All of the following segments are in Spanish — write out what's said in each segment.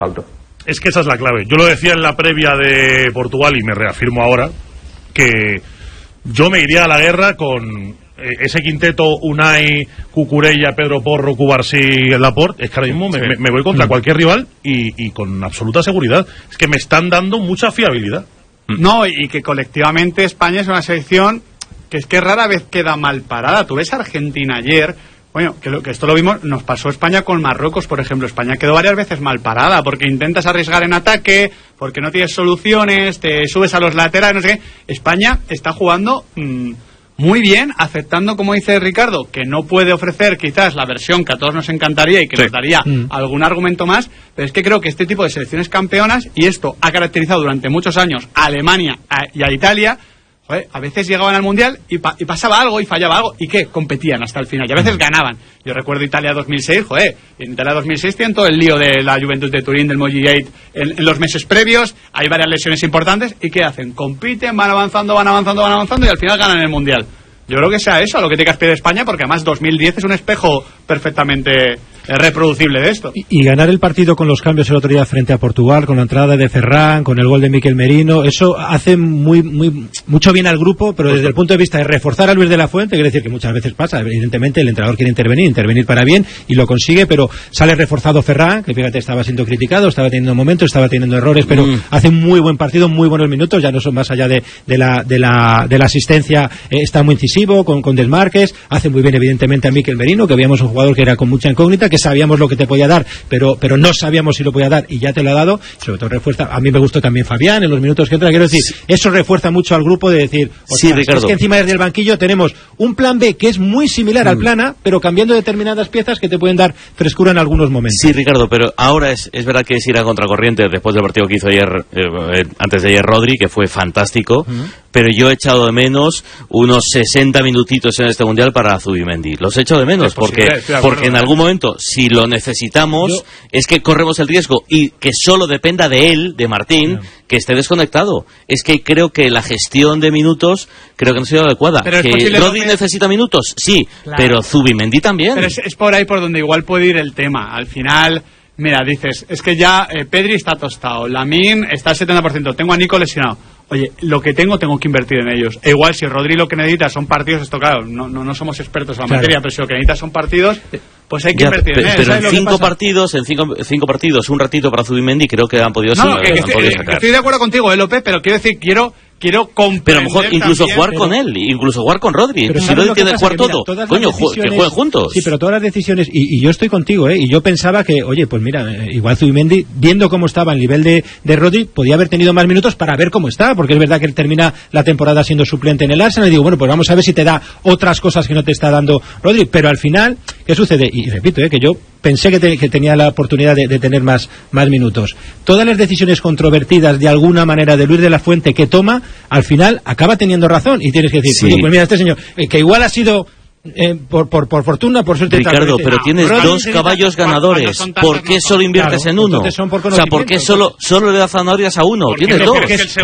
Alto. Es que esa es la clave. Yo lo decía en la previa de Portugal y me reafirmo ahora, que yo me iría a la guerra con ese quinteto: Unai, Cucurella, Pedro Porro, Cubarsí, Laporte. Es que ahora mismo me voy contra cualquier rival y con absoluta seguridad. Es que me están dando mucha fiabilidad. No, y que colectivamente España es una selección que es que rara vez queda mal parada. Tú ves a Argentina ayer. Bueno, que esto lo vimos, nos pasó España con Marruecos, por ejemplo. España quedó varias veces mal parada porque intentas arriesgar en ataque, porque no tienes soluciones, te subes a los laterales, no sé qué. España está jugando muy bien, aceptando, como dice Ricardo, que no puede ofrecer quizás la versión que a todos nos encantaría y que nos daría algún argumento más, pero es que creo que este tipo de selecciones campeonas, y esto ha caracterizado durante muchos años a Alemania y a Italia, a veces llegaban al Mundial y pasaba algo y fallaba algo, y ¿qué? Competían hasta el final y a veces ganaban. Yo recuerdo Italia 2006, en Italia 2006 tienen todo el lío de la Juventus de Turín, del Molligate en los meses previos, hay varias lesiones importantes, y ¿qué hacen? Compiten, van avanzando y al final ganan el Mundial. Yo creo que sea eso a lo que tiene que aspirar España, porque además 2010 es un espejo perfectamente reproducible de esto. Y ganar el partido con los cambios el otro día frente a Portugal, con la entrada de Ferran, con el gol de Mikel Merino, eso hace mucho bien al grupo, pero desde el punto de vista de reforzar a Luis de la Fuente, quiere decir que muchas veces pasa, evidentemente el entrenador quiere intervenir para bien y lo consigue, pero sale reforzado Ferran, que fíjate, estaba siendo criticado, estaba teniendo momentos, estaba teniendo errores, pero hace un muy buen partido, muy buenos minutos, ya no son más allá de la asistencia, está muy incisivo, con desmarques, hace muy bien evidentemente a Mikel Merino, que veíamos un jugador que era con mucha incógnita, que sabíamos lo que te podía dar, pero no sabíamos si lo podía dar y ya te lo ha dado. Sobre todo refuerza, a mí me gustó también Fabián en los minutos que entra, quiero decir, eso refuerza mucho al grupo de decir, Ricardo, es que encima desde el banquillo tenemos un plan B que es muy similar al plan A, pero cambiando determinadas piezas que te pueden dar frescura en algunos momentos. Sí, Ricardo, pero ahora es verdad que es ir a contracorriente después del partido que hizo ayer, antes de ayer Rodri, que fue fantástico, pero yo he echado de menos unos 60 minutitos en este Mundial para Zubimendi. Los he echado de menos porque en algún momento, si lo necesitamos, es que corremos el riesgo y que solo dependa de él, de Martín, que esté desconectado. Es que creo que la gestión de minutos creo que no ha sido adecuada. Pero que Rodri necesita minutos, sí, pero Zubimendi también. Pero es por ahí por donde igual puede ir el tema. Al final, mira, dices, es que ya Pedri está tostado, Lamine está al 70%, tengo a Nico lesionado. Oye, lo que tengo que invertir en ellos. E igual, si Rodri lo que necesita son partidos, esto claro, no somos expertos en la materia, pero si lo que necesita son partidos, pues hay que invertir en ellos. Pero en cinco partidos, un ratito para Zubimendi, creo que han podido sacar. Estoy de acuerdo contigo, López, pero quiero decir, quiero comprender. Pero a lo mejor incluso jugar con él, incluso jugar con Rodri. Si Rodri tiene que jugar todo, coño, que jueguen juntos. Sí, pero todas las decisiones, y yo estoy contigo, y yo pensaba que, oye, pues mira, igual Zubimendi, viendo cómo estaba el nivel de Rodri, podía haber tenido más minutos para ver cómo está, porque es verdad que él termina la temporada siendo suplente en el Arsenal, y digo, bueno, pues vamos a ver si te da otras cosas que no te está dando Rodri, pero al final, ¿qué sucede? Y repito, que yo pensé que tenía la oportunidad de tener más minutos. Todas las decisiones controvertidas de alguna manera de Luis de la Fuente que toma, al final acaba teniendo razón y tienes que decir, pues mira, este señor, que igual ha sido por fortuna, por suerte, Ricardo, pero tienes dos caballos ganadores. ¿Por qué solo inviertes en uno? O sea, ¿por qué solo le das zanahorias a uno? Tienes dos.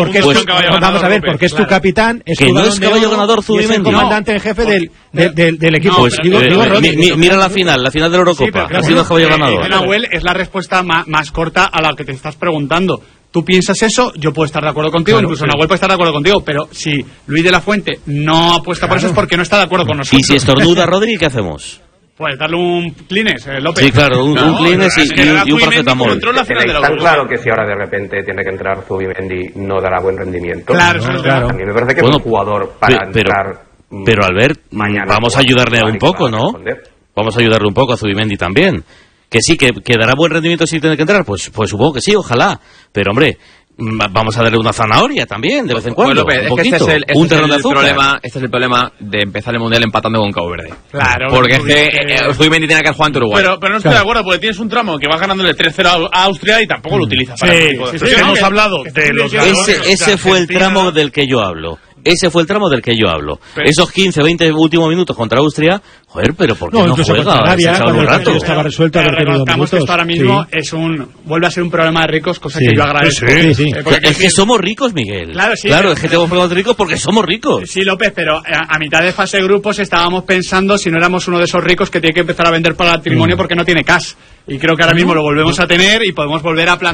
Vamos a ver, porque es tu capitán, es que no es caballo ganador Zubimendi, es el comandante en jefe del equipo. Pues mira la final de la Eurocopa, ha sido caballo ganador. Nahuel, es la respuesta más corta a la que te estás preguntando. Tú piensas eso, yo puedo estar de acuerdo contigo, incluso Nahuel puede estar de acuerdo contigo, pero si Luis de la Fuente no apuesta por eso es porque no está de acuerdo con nosotros. ¿Y si estornuda Rodri, qué hacemos? Pues darle un Kleenex, López. Sí, claro, un Kleenex y un paracetamol. Está claro que si ahora de repente tiene que entrar Zubimendi no dará buen rendimiento. Claro. A mí me parece que es un jugador para entrar. Pero Albert, vamos a ayudarle un poco, ¿no? Vamos a ayudarle un poco a Zubimendi también. Que sí, que dará buen rendimiento si tiene que entrar, pues supongo que sí, ojalá. Pero hombre, vamos a darle una zanahoria también, de vez en cuando. Pues López, un poquito, un terreno de azúcar. Este es el problema de empezar el Mundial empatando con Cabo Verde. Claro. Porque es que Zubimendi tiene que jugar ante Uruguay. Pero no estoy de acuerdo, porque tienes un tramo que vas ganándole 3-0 a Austria y tampoco lo utilizas para hemos hablado de los ganadores. Ese fue el tramo del que yo hablo. Esos 15, 20 últimos minutos contra Austria, joder, pero ¿por qué no juega? Estaba resuelto haber tenido minutos. Esto ahora mismo vuelve a ser un problema de ricos, cosa que yo agradezco. Es que somos ricos, Miguel. Claro, es que tenemos problemas de ricos porque somos ricos. Sí, López, pero a mitad de fase de grupos estábamos pensando si no éramos uno de esos ricos que tiene que empezar a vender para el patrimonio porque no tiene cash. Y creo que ahora mismo lo volvemos a tener y podemos volver a plantear